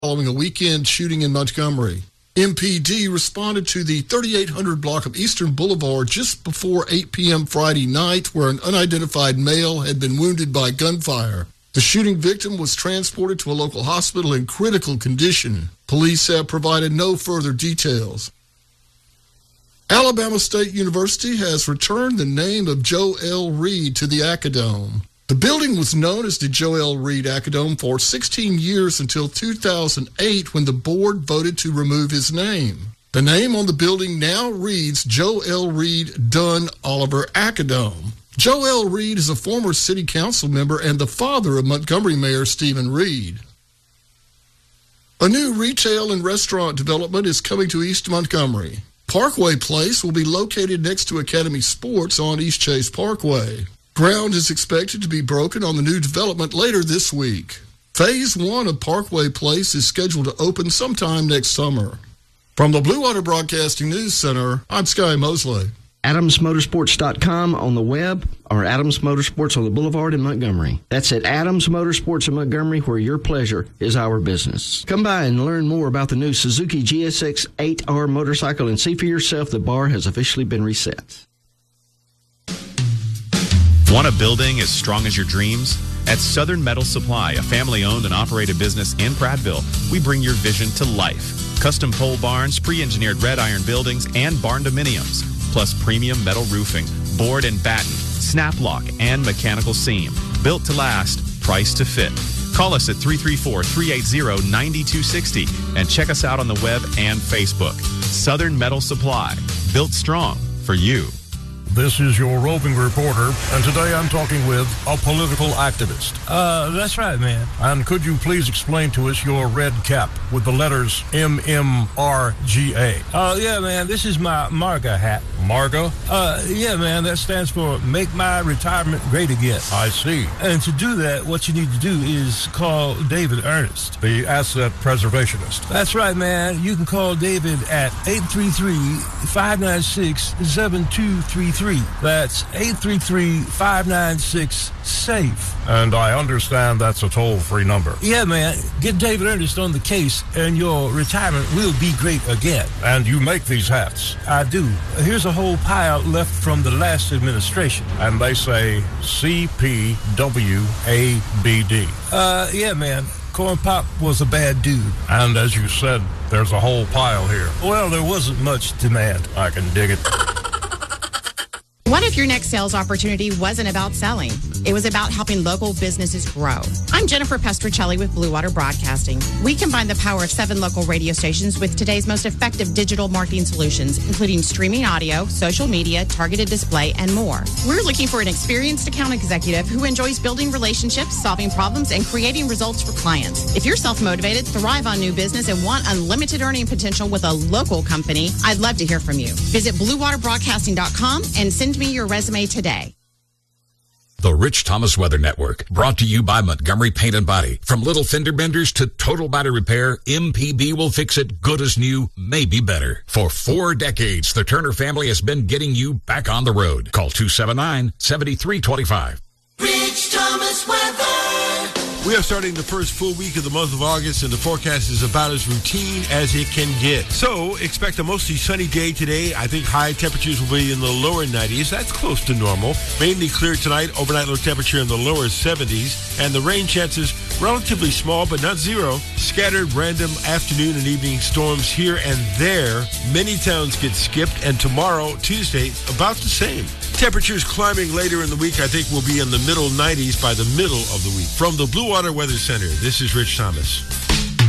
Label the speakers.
Speaker 1: following a weekend shooting in Montgomery. MPD responded to the 3800 block of Eastern Boulevard just before 8 p.m. Friday night, where an unidentified male had been wounded by gunfire. The shooting victim was transported to a local hospital in critical condition. Police have provided no further details. Alabama State University has returned the name of Joe L. Reed to the Acadome. The building was known as the Joe L. Reed Acadome for 16 years until 2008, when the board voted to remove his name. The name on the building now reads Joe L. Reed Dunn Oliver Acadome. Joe L. Reed is a former city council member and the father of Montgomery Mayor Stephen Reed. A new retail and restaurant development is coming to East Montgomery. Parkway Place will be located next to Academy Sports on East Chase Parkway. Ground is expected to be broken on the new development later this week. Phase 1 of Parkway Place is scheduled to open sometime next summer. From the Blue Water Broadcasting News Center, I'm Sky Mosley.
Speaker 2: AdamsMotorsports.com on the web, or Adams Motorsports on the Boulevard in Montgomery. That's at Adams Motorsports in Montgomery, where your pleasure is our business. Come by and learn more about the new Suzuki GSX 8R motorcycle and see for yourself the bar has officially been reset.
Speaker 3: Want a building as strong as your dreams? At Southern Metal Supply, a family-owned and operated business in Prattville, we bring your vision to life. Custom pole barns, pre-engineered red iron buildings, and barn dominiums, plus premium metal roofing, board and batten, snap lock, and mechanical seam. Built to last, priced to fit. Call us at 334-380-9260 and check us out on the web and Facebook. Southern Metal Supply, built strong for you.
Speaker 4: This is your roving reporter, and today I'm talking with a political activist.
Speaker 5: That's right, man.
Speaker 4: And could you please explain to us your red cap with the letters MMRGA?
Speaker 5: Yeah, man, this is my MARGA hat.
Speaker 4: MARGA?
Speaker 5: Yeah, man, that stands for Make My Retirement Great Again.
Speaker 4: I see.
Speaker 5: And to do that, what you need to do is call David Ernest,
Speaker 4: the asset preservationist.
Speaker 5: That's right, man. You can call David at 833-596-7233. That's 833-596-SAFE.
Speaker 4: And I understand that's a toll-free number.
Speaker 5: Yeah, man. Get David Ernest on the case, and your retirement will be great again.
Speaker 4: And you make these hats?
Speaker 5: I do. Here's a whole pile left from the last administration.
Speaker 4: And they say CPWABD.
Speaker 5: Yeah, man. Corn Pop was a bad dude.
Speaker 4: And as you said, there's a whole pile here.
Speaker 5: Well, there wasn't much demand.
Speaker 4: I can dig it.
Speaker 6: What if your next sales opportunity wasn't about selling? It was about helping local businesses grow. I'm Jennifer Pestricelli with Blue Water Broadcasting. We combine the power of 7 local radio stations with today's most effective digital marketing solutions, including streaming audio, social media, targeted display, and more. We're looking for an experienced account executive who enjoys building relationships, solving problems, and creating results for clients. If you're self-motivated, thrive on new business, and want unlimited earning potential with a local company, I'd love to hear from you. Visit BlueWaterBroadcasting.com and send me your resume today.
Speaker 7: The Rich Thomas Weather Network, brought to you by Montgomery Paint and Body. From little fender benders to total body repair, MPB will fix it good as new, maybe better. For 4 decades, the Turner family has been getting you back on the road. Call 279-7325.
Speaker 8: Rich Thomas Weather.
Speaker 9: We are starting the first full week of the month of August, and the forecast is about as routine as it can get. So, expect a mostly sunny day today. I think high temperatures will be in the lower 90s. That's close to normal. Mainly clear tonight. Overnight low temperature in the lower 70s. And the rain chances relatively small, but not zero. Scattered random afternoon and evening storms here and there. Many towns get skipped, and tomorrow, Tuesday, about the same. Temperatures climbing later in the week, I think will be in the middle 90s by the middle of the week. From the Blue Water Weather Center, this is Rich Thomas.